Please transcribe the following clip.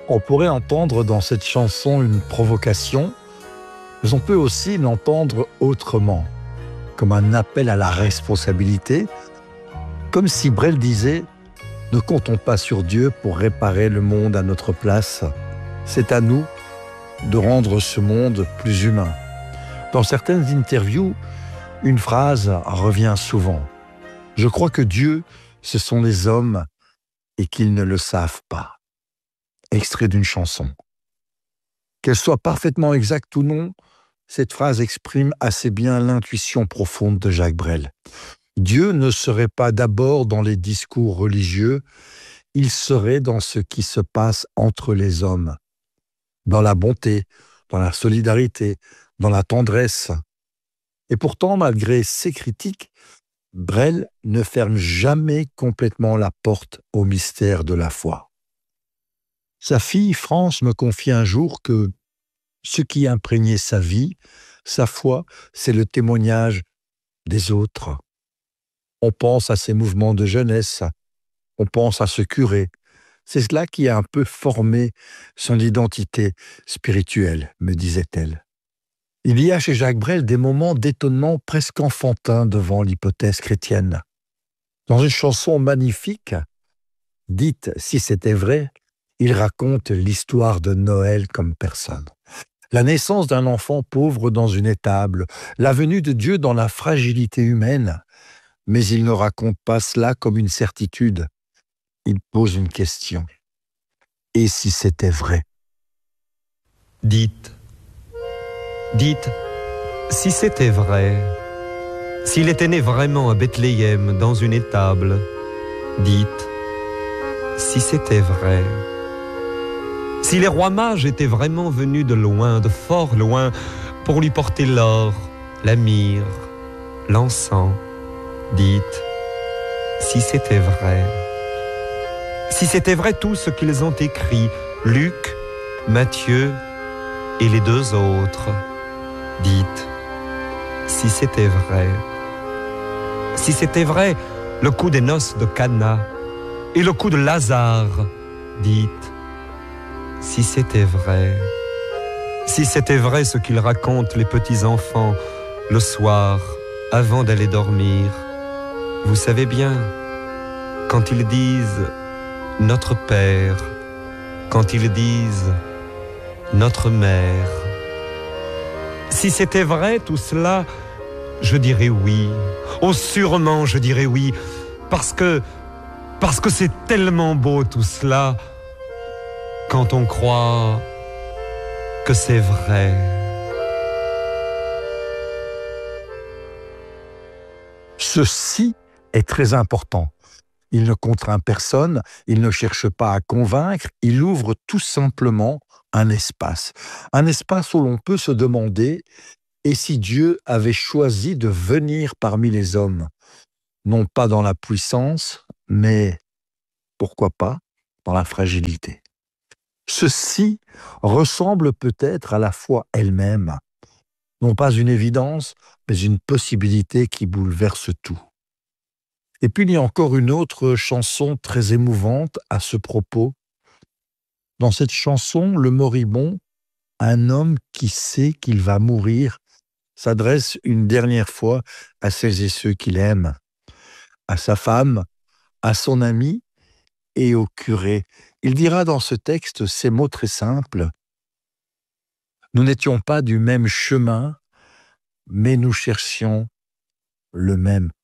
On pourrait entendre dans cette chanson une provocation, mais on peut aussi l'entendre autrement, comme un appel à la responsabilité, comme si Brel disait « Ne comptons pas sur Dieu pour réparer le monde à notre place. C'est à nous de rendre ce monde plus humain. » Dans certaines interviews, une phrase revient souvent. « Je crois que Dieu, ce sont les hommes et qu'ils ne le savent pas. » Extrait d'une chanson. Qu'elle soit parfaitement exacte ou non, cette phrase exprime assez bien l'intuition profonde de Jacques Brel. Dieu ne serait pas d'abord dans les discours religieux, il serait dans ce qui se passe entre les hommes, dans la bonté, dans la solidarité, dans la tendresse. Et pourtant, malgré ces critiques, Brel ne ferme jamais complètement la porte au mystère de la foi. Sa fille France me confie un jour que ce qui imprégnait sa vie, sa foi, c'est le témoignage des autres. On pense à ses mouvements de jeunesse, on pense à ce curé. C'est cela qui a un peu formé son identité spirituelle, me disait-elle. Il y a chez Jacques Brel des moments d'étonnement presque enfantins devant l'hypothèse chrétienne. Dans une chanson magnifique, dite « Si c'était vrai », il raconte l'histoire de Noël comme personne. La naissance d'un enfant pauvre dans une étable, la venue de Dieu dans la fragilité humaine. Mais il ne raconte pas cela comme une certitude. Il pose une question. Et si c'était vrai ? Dites, si c'était vrai, s'il était né vraiment à Bethléem dans une étable, dites, si c'était vrai, si les rois mages étaient vraiment venus de loin, de fort loin, pour lui porter l'or, la myrrhe, l'encens, dites, si c'était vrai tout ce qu'ils ont écrit, Luc, Matthieu et les deux autres, dites, si c'était vrai le coup des noces de Cana et le coup de Lazare, dites, si c'était vrai ce qu'ils racontent les petits-enfants le soir avant d'aller dormir. Vous savez bien, quand ils disent « notre Père », quand ils disent « notre Mère », si c'était vrai tout cela, je dirais oui. Oh, sûrement je dirais oui, parce que c'est tellement beau tout cela, quand on croit que c'est vrai. Ceci est très important. Il ne contraint personne, il ne cherche pas à convaincre, il ouvre tout simplement un espace. Un espace où l'on peut se demander « et si Dieu avait choisi de venir parmi les hommes ?» Non pas dans la puissance, mais pourquoi pas dans la fragilité. Ceci ressemble peut-être à la foi elle-même, non pas une évidence, mais une possibilité qui bouleverse tout. Et puis il y a encore une autre chanson très émouvante à ce propos. Dans cette chanson, le moribond, un homme qui sait qu'il va mourir, s'adresse une dernière fois à celles et ceux qu'il aime, à sa femme, à son ami et au curé. Il dira dans ce texte ces mots très simples. « Nous n'étions pas du même chemin, mais nous cherchions le même port. »